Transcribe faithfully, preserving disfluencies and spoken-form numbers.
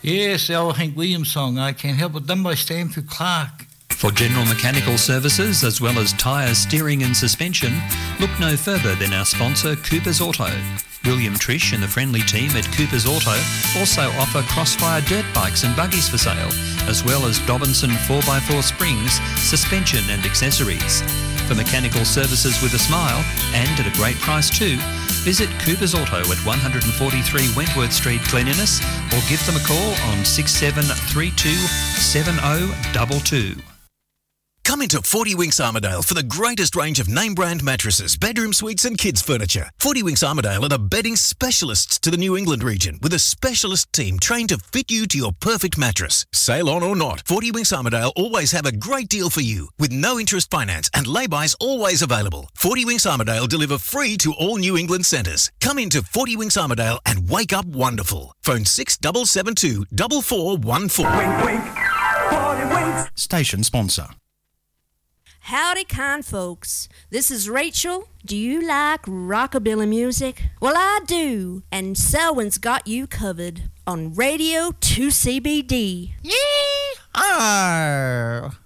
Yes, the old Hank Williams song, I Can't Help It, done by Stanford Clark. For general mechanical services as well as tyres, steering and suspension, look no further than our sponsor Cooper's Auto. William Trish and the friendly team at Cooper's Auto also offer Crossfire dirt bikes and buggies for sale, as well as Dobinson four by four springs, suspension and accessories. For mechanical services with a smile, and at a great price too, visit Cooper's Auto at one forty-three Wentworth Street, Glen Innes, or give them a call on six seven three two, seven oh two two. Come into forty Winks Armidale for the greatest range of name-brand mattresses, bedroom suites and kids' furniture. forty Winks Armidale are the bedding specialists to the New England region, with a specialist team trained to fit you to your perfect mattress. Sale on or not, forty Winks Armidale always have a great deal for you, with no interest finance and lay-bys always available. forty Winks Armidale deliver free to all New England centres. Come into forty Winks Armidale and wake up wonderful. Phone six seven seven two, four four one four. Wink, wink. forty Winks. Station sponsor. Howdy, kind folks. This is Rachel. Do you like rockabilly music? Well, I do. And Selwyn's got you covered on Radio two C B D. Yee-haw!